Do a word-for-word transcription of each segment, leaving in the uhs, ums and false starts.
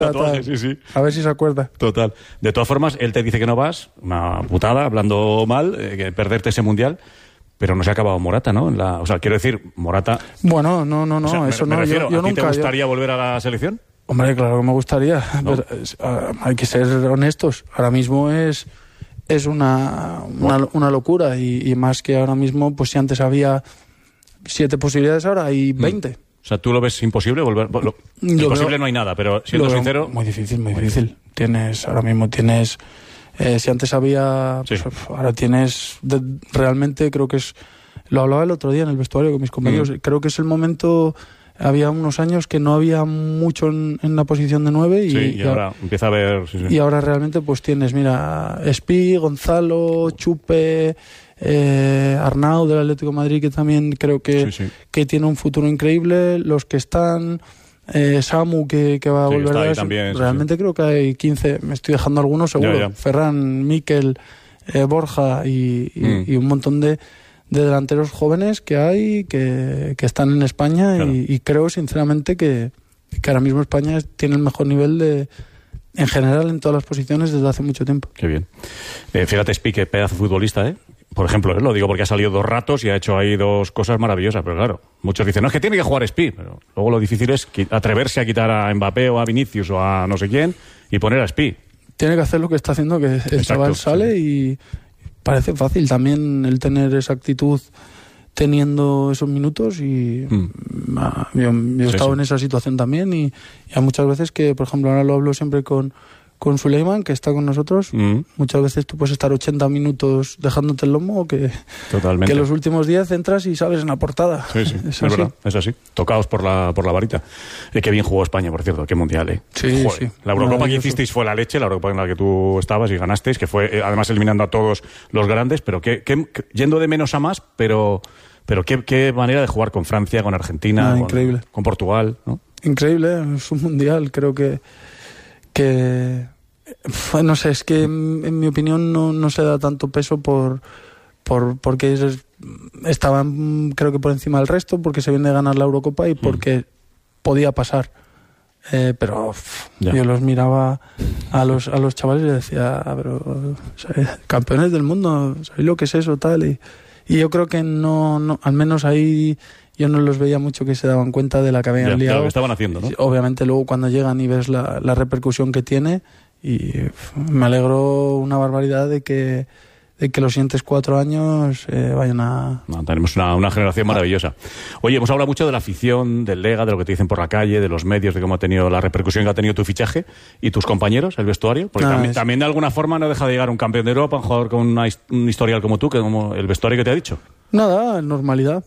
tatuaje, sí, sí. A ver si se acuerda. Total. De todas formas, él te dice que no vas, una putada, hablando mal, eh, que perderte ese mundial, pero no se ha acabado Morata, ¿no? En la, o sea, quiero decir, Morata... Bueno, no, no, no, o sea, eso me, no. me refiero, yo, yo ¿a ti nunca, te gustaría yo... volver a la selección? Hombre, claro que me gustaría. ¿No? Pero, uh, hay que ser honestos. Ahora mismo es, es una, una, una locura y, y más que ahora mismo, pues si antes había siete posibilidades, ahora hay veinte. Mm. O sea, ¿tú lo ves imposible volver? Lo, lo imposible veo, no hay nada, pero siendo sincero... Muy difícil, muy difícil. Tienes, ahora mismo tienes... Eh, si antes había... Pues, sí. Ahora tienes... De, realmente creo que es... Lo hablaba el otro día en el vestuario con mis compañeros. Mm. Creo que es el momento... Había unos años que no había mucho en, en la posición de nueve y, sí, y, y ahora, ahora empieza a haber... Sí, sí. Y ahora realmente pues tienes, mira, Espi, Gonzalo, Chupe... Eh, Arnau del Atlético de Madrid, que también creo que, sí, sí. que tiene un futuro increíble, los que están, eh, Samu que, que va a sí, volver a también, realmente sí, sí. creo que hay quince, me estoy dejando algunos seguro, ya, ya. Ferran, Mikel, eh, Borja y, y, mm. y un montón de, de delanteros jóvenes que hay que, que están en España claro. y, y creo sinceramente que, que ahora mismo España tiene el mejor nivel de en general en todas las posiciones desde hace mucho tiempo. Qué bien. Eh, fíjate, Spi, que pedazo futbolista, ¿eh? Por ejemplo, ¿eh? Lo digo porque ha salido dos ratos y ha hecho ahí dos cosas maravillosas, pero claro, muchos dicen, no, es que tiene que jugar Spi, pero luego lo difícil es atreverse a quitar a Mbappé o a Vinicius o a no sé quién y poner a Spi. Tiene que hacer lo que está haciendo, que el Exacto, chaval sale sí. y parece fácil también el tener esa actitud teniendo esos minutos y mm. ah, yo, yo he sí, estado sí. en esa situación también y, y hay muchas veces que, por ejemplo, ahora lo hablo siempre con con Suleiman, que está con nosotros, mm. muchas veces tú puedes estar ochenta minutos dejándote el lomo, que, Totalmente. que los últimos diez entras y sales en la portada. Sí, sí, es, es verdad, es así. Tocaos por la, por la varita. Eh, qué bien jugó España, por cierto, qué mundial, ¿eh? Sí, Joder, sí. La Eurocopa que hicisteis fue la leche, la Eurocopa en la que tú estabas y ganasteis, que fue eh, además eliminando a todos los grandes, pero que, que, que yendo de menos a más, pero, pero qué, qué manera de jugar con Francia, con Argentina, ah, con, increíble. con Portugal, ¿no? Increíble, es un mundial, creo que... que... No sé, es que en, en mi opinión no, no se da tanto peso por, por porque es, estaban creo que por encima del resto, porque se viene de ganar la Eurocopa y porque mm. podía pasar. Eh, pero uf, yo los miraba a los a los chavales y les decía, pero ¿sabes? Campeones del mundo, ¿sabéis lo que es eso? Tal y, y yo creo que no, no, al menos ahí yo no los veía mucho que se daban cuenta de la que habían ya, liado. Lo que estaban haciendo, ¿no? Obviamente luego cuando llegan y ves la, la repercusión que tiene. Y me alegro una barbaridad de que, de que los siguientes cuatro años eh, vayan a... No, tenemos una, una generación maravillosa. Oye, hemos hablado mucho de la afición, del Lega, de lo que te dicen por la calle, de los medios, de cómo ha tenido la repercusión que ha tenido tu fichaje y tus compañeros, el vestuario. Porque ah, también, es... también de alguna forma no deja de llegar un campeón de Europa, un jugador con una, un historial como tú, que como el vestuario que te ha dicho. Nada, normalidad.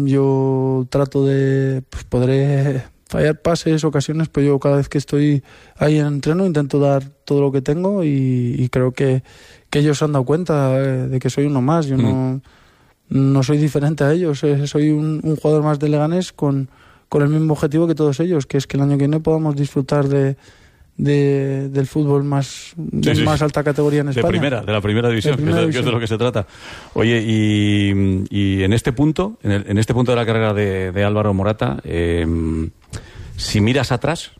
Yo trato de... Pues podré... fallar pases, ocasiones, pero yo cada vez que estoy ahí en entreno intento dar todo lo que tengo y, y creo que, que ellos se han dado cuenta de que soy uno más. Yo mm. no, no soy diferente a ellos, soy un, un jugador más de Leganés con, con el mismo objetivo que todos ellos, que es que el año que viene podamos disfrutar de, de del fútbol más de sí, más sí. alta categoría en España. De primera, de la primera división, primera que, es de, división. que es de lo que se trata. Oye, y, y en este punto, en, el, en este punto de la carrera de, de Álvaro Morata, eh, si miras atrás,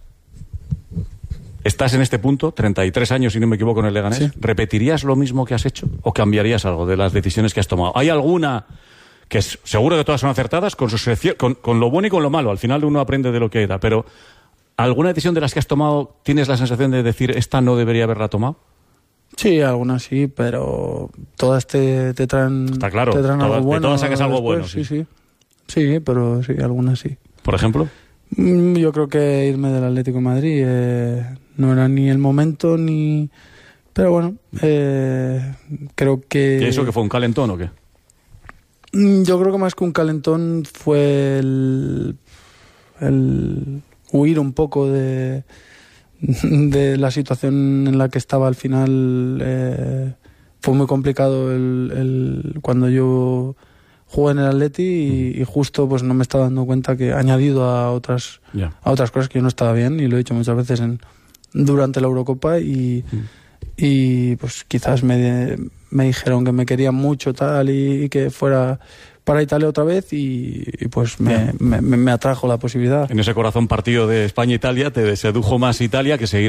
estás en este punto, treinta y tres años, si no me equivoco, en el Leganés, sí. ¿repetirías lo mismo que has hecho o cambiarías algo de las decisiones que has tomado? ¿Hay alguna que es, seguro que todas son acertadas, con, su, con, con lo bueno y con lo malo? Al final uno aprende de lo que era, pero ¿alguna decisión de las que has tomado tienes la sensación de decir esta no debería haberla tomado? Sí, algunas sí, pero todas te, te traen, Está claro, te traen todas, algo bueno. De todas sacas algo bueno. Sí, sí. Sí, pero sí, algunas sí. ¿Por ejemplo? Yo creo que irme del Atlético de Madrid eh, no era ni el momento ni... Pero bueno, eh, creo que... ¿Y eso que fue un calentón o qué? Yo creo que más que un calentón fue el, el huir un poco de, de la situación en la que estaba al final. Eh, fue muy complicado el, el cuando yo... jugué en el Atleti y, y justo pues no me estaba dando cuenta que añadido a otras yeah. a otras cosas que yo no estaba bien y lo he dicho muchas veces en durante la Eurocopa y, mm. y pues quizás me, me dijeron que me querían mucho tal y, y que fuera para Italia otra vez y, y pues me, me, me atrajo la posibilidad. En ese corazón partido de España-Italia te sedujo más Italia que seguir